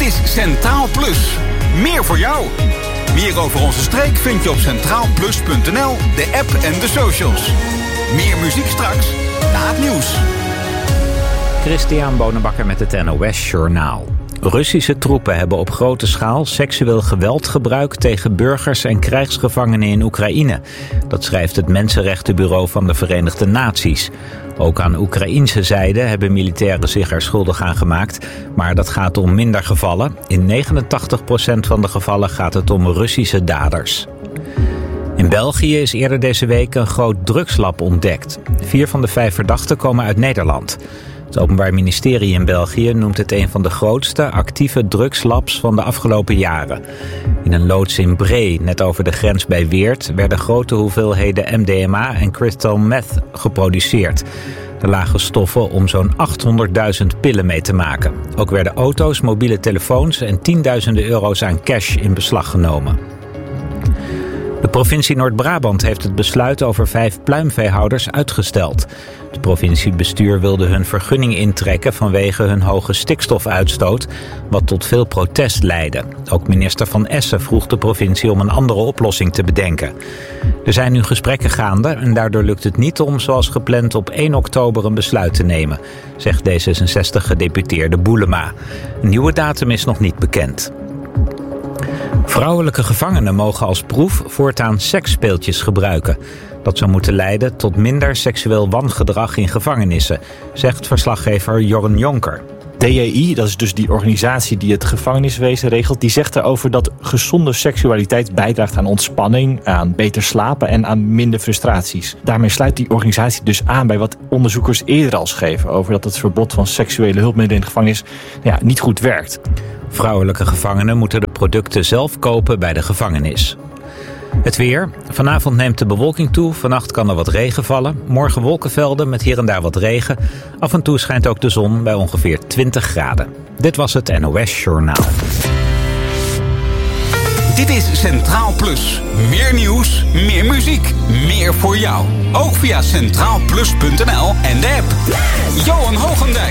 is Centraal Plus. Meer voor jou. Meer over onze streek vind je op centraalplus.nl, de app en de socials. Meer muziek straks, na het nieuws. Christian Bonenbakker met het NOS Journaal. Russische troepen hebben op grote schaal seksueel geweld gebruikt tegen burgers en krijgsgevangenen in Oekraïne. Dat schrijft het Mensenrechtenbureau van de Verenigde Naties. Ook aan Oekraïnse zijde hebben militairen zich er schuldig aan gemaakt, maar dat gaat om minder gevallen. In 89% van de gevallen gaat het om Russische daders. In België is eerder deze week een groot drugslab ontdekt. 4 van de 5 verdachten komen uit Nederland. Het Openbaar Ministerie in België noemt het een van de grootste actieve drugslabs van de afgelopen jaren. In een loods in Bree, net over de grens bij Weert, werden grote hoeveelheden MDMA en crystal meth geproduceerd. Er lagen stoffen om zo'n 800.000 pillen mee te maken. Ook werden auto's, mobiele telefoons en tienduizenden euro's aan cash in beslag genomen. De provincie Noord-Brabant heeft het besluit over 5 pluimveehouders uitgesteld. Het provinciebestuur wilde hun vergunning intrekken vanwege hun hoge stikstofuitstoot, wat tot veel protest leidde. Ook minister Van Essen vroeg de provincie om een andere oplossing te bedenken. Er zijn nu gesprekken gaande en daardoor lukt het niet om zoals gepland op 1 oktober een besluit te nemen, zegt D66-gedeputeerde Boelema. Een nieuwe datum is nog niet bekend. Vrouwelijke gevangenen mogen als proef voortaan seksspeeltjes gebruiken. Dat zou moeten leiden tot minder seksueel wangedrag in gevangenissen, zegt verslaggever Jorn Jonker. DEI, dat is dus die organisatie die het gevangeniswezen regelt, die zegt erover dat gezonde seksualiteit bijdraagt aan ontspanning, aan beter slapen en aan minder frustraties. Daarmee sluit die organisatie dus aan bij wat onderzoekers eerder al schreven over dat het verbod van seksuele hulpmiddelen in de gevangenis niet goed werkt. Vrouwelijke gevangenen moeten de producten zelf kopen bij de gevangenis. Het weer. Vanavond neemt de bewolking toe. Vannacht kan er wat regen vallen. Morgen wolkenvelden met hier en daar wat regen. Af en toe schijnt ook de zon bij ongeveer 20 graden. Dit was het NOS Journaal. Dit is Centraal Plus. Meer nieuws, meer muziek, meer voor jou. Ook via centraalplus.nl en de app. Johan Hogendijk.